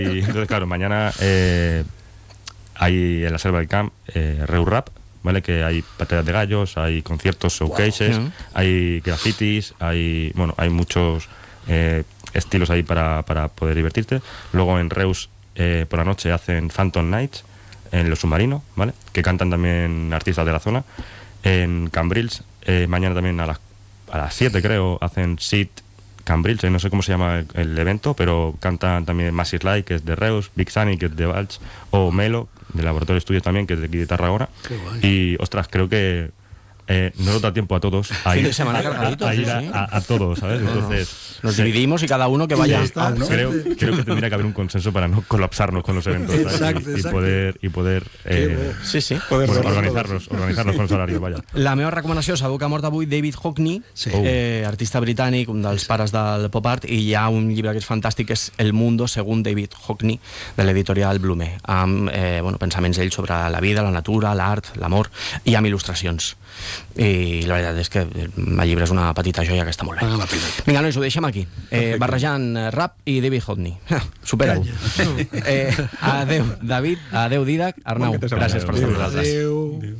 Y entonces, claro, mañana hay en la selva del camp Reus Rap, ¿vale? Que hay patadas de gallos, hay conciertos, showcases, hay grafitis, hay muchos estilos ahí para poder divertirte. Luego en Reus por la noche hacen Phantom Nights en Los Submarinos, ¿vale? Que cantan también artistas de la zona. En Cambrils mañana también a las 7 creo hacen Sid Cambrils, no sé cómo se llama el evento, pero cantan también Massive Light, que es de Reus, Big Sunny, que es de Valls, o Melo, de Laboratorio Estudios también, que es de aquí de Tarragona. Y ostras, creo que no nos da tiempo a todos a ir, a todos, ¿sabes? Entonces nos dividimos y cada uno que vaya a uno. Creo que tendría que haber un consenso para no colapsarnos con los eventos, ¿sabes? Y poder organizarnos con els horaris, vaya. La meva recomanació s'ha que ha mort avui David Hockney, artista britànic, un dels pares del pop art, i hi ha un llibre que és fantàstic, que és El Mundo según David Hockney, de l'editorial Blume, amb pensaments d'ell sobre la vida, la natura, l'art, l'amor, i amb il·lustracions. I la veritat és que el llibre és una petita joia que està molt bé. Vinga, nois, ho deixem aquí, barrejant rap i David Hockney. Supera-ho. Adeu, David, adeu, Didac, Arnau, gràcies per estar amb nosaltres.